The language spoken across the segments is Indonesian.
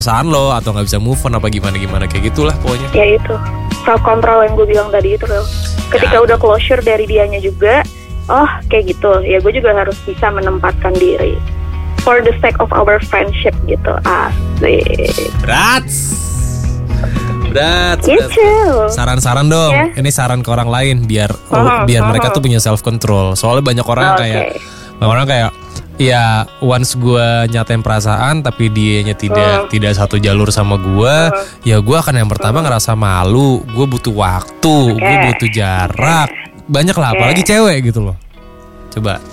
perasaan lo atau nggak bisa move on apa gimana kayak gitulah pokoknya. Ya itu self control yang gue bilang tadi itu loh. Ketika udah closure dari dianya juga, oh kayak gitu, ya gue juga harus bisa menempatkan diri for the sake of our friendship gitu. Asik. Berat. Gitu. Saran-saran dong. Ini saran ke orang lain biar mereka tuh punya self control. Soalnya banyak orang kayak ya once gue nyatain perasaan tapi dianya tidak satu jalur sama gue, ya gue akan yang pertama ngerasa malu, gue butuh waktu, gue butuh jarak, banyak lah, apalagi cewek gitu loh. Coba.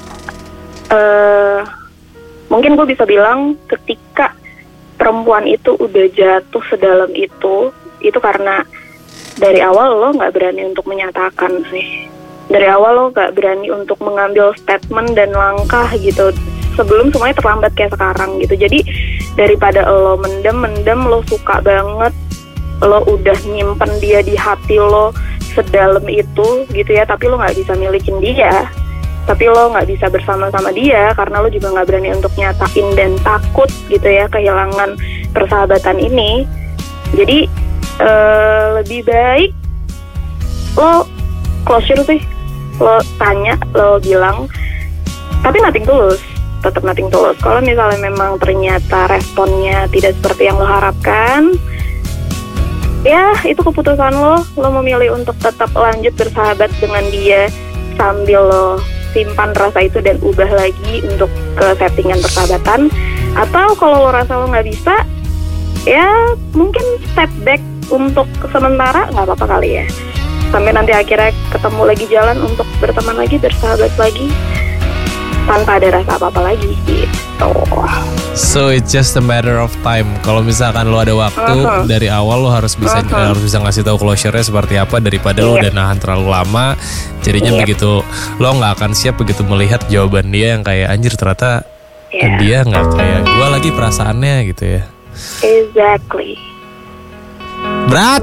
Mungkin gue bisa bilang ketika perempuan itu udah jatuh sedalam itu karena dari awal lo nggak berani untuk menyatakan sih. Dari awal lo gak berani untuk mengambil statement dan langkah gitu sebelum semuanya terlambat kayak sekarang gitu. Jadi daripada lo mendem lo suka banget, lo udah nyimpen dia di hati lo sedalam itu gitu ya, tapi lo gak bisa milikin dia, tapi lo gak bisa bersama-sama dia karena lo juga gak berani untuk nyatain dan takut gitu ya kehilangan persahabatan ini. Jadi lebih baik lo closure sih. Lo tanya, lo bilang, tapi tetap nothing tulus. Kalau misalnya memang ternyata responnya tidak seperti yang lo harapkan, ya itu keputusan lo memilih untuk tetap lanjut bersahabat dengan dia sambil lo simpan rasa itu dan ubah lagi untuk ke settingan persahabatan. Atau kalau lo rasa lo nggak bisa, ya mungkin step back untuk sementara, nggak apa-apa kali ya. Sampai nanti akhirnya ketemu lagi jalan untuk berteman lagi, bersahabat lagi tanpa ada rasa apa-apa lagi gitu. So it's just a matter of time. Kalau misalkan lo ada waktu dari awal lo harus bisa ngasih tahu closure-nya seperti apa daripada lo udah nahan terlalu lama. Jadinya begitu lo nggak akan siap begitu melihat jawaban dia yang kayak anjir ternyata dia nggak kayak gue lagi perasaannya gitu ya. Exactly. Berat.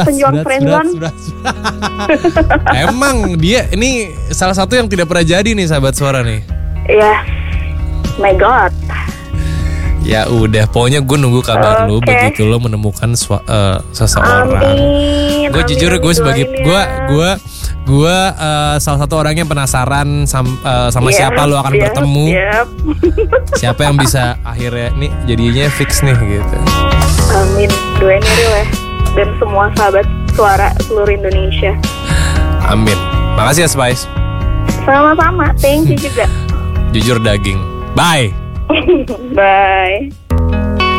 Emang dia ini salah satu yang tidak pernah jadi nih sahabat suara nih. Ya, my God. Ya udah, pokoknya gue nunggu kabar lu begitu lo menemukan seseorang. Gue jujur gue sebagai gue salah satu orang yang penasaran sama siapa lo akan bertemu. Siapa yang bisa akhirnya nih jadinya fix nih gitu. Amin, doain ya. Dan semua sahabat suara seluruh Indonesia. Amin. Makasih ya Spice. Sama-sama, thank you juga. Jujur daging. Bye. Bye.